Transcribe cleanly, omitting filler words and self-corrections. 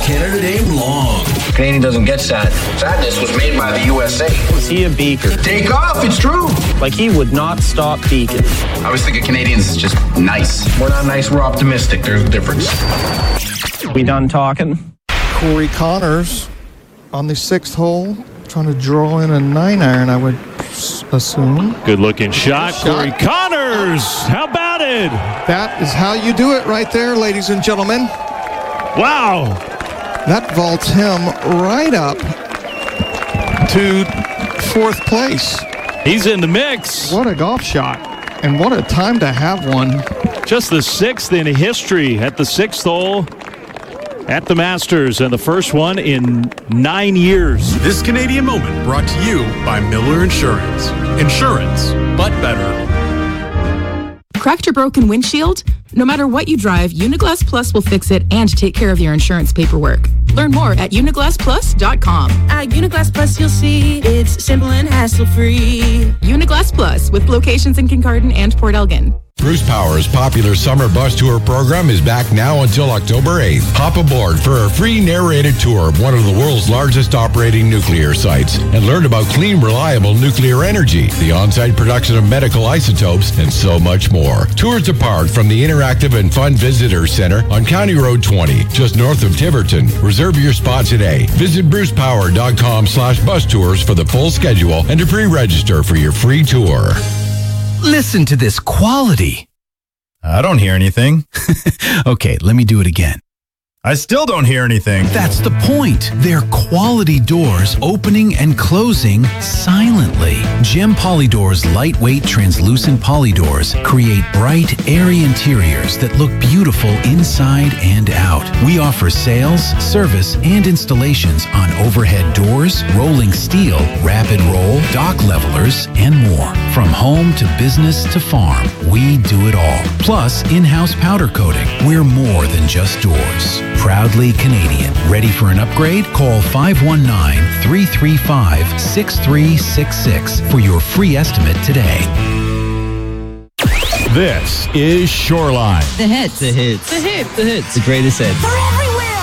Canada Day long. Canadian doesn't get sad. Sadness was made by the USA. Was he a beaker? Take off, it's true. Like he would not stop beaking. I always think of Canadians as just nice. We're not nice, we're optimistic. There's a difference. We done talking? Corey Connors on the 6th hole, trying to draw in a 9-iron, I would assume. Good looking shot. Corey Connors. How about it? That is how you do it right there, ladies and gentlemen. Wow. That vaults him right up to 4th place. He's in the mix. What a golf shot. And what a time to have one. Just the 6th in history at the 6th hole at the Masters, and the first one in 9 years. This Canadian moment brought to you by Miller Insurance. Insurance, but better. Cracked or broken windshield? No matter what you drive, Uniglass Plus will fix it and take care of your insurance paperwork. Learn more at uniglassplus.com. At Uniglass Plus, you'll see it's simple and hassle-free. Uniglass Plus, with locations in Kincardine and Port Elgin. Bruce Power's popular summer bus tour program is back now until October 8th. Hop aboard for a free narrated tour of one of the world's largest operating nuclear sites and learn about clean, reliable nuclear energy, the on-site production of medical isotopes, and so much more. Tours depart from the Interactive and Fun Visitor Center on County Road 20, just north of Tiverton. Reserve your spot today. Visit brucepower.com/bus tours for the full schedule and to pre-register for your free tour. Listen to this quality. I don't hear anything. Okay, let me do it again. I still don't hear anything. That's the point. They're quality doors opening and closing silently. Gem Polydoor's lightweight translucent polydoors create bright, airy interiors that look beautiful inside and out. We offer sales, service, and installations on overhead doors, rolling steel, rapid roll, dock levelers, and more. From home to business to farm, we do it all. Plus, in-house powder coating. We're more than just doors. Proudly Canadian. Ready for an upgrade? Call 519-335-6366 for your free estimate today. This is Shoreline. The hits. The hits. The hits. The hits. The greatest hits. Forever.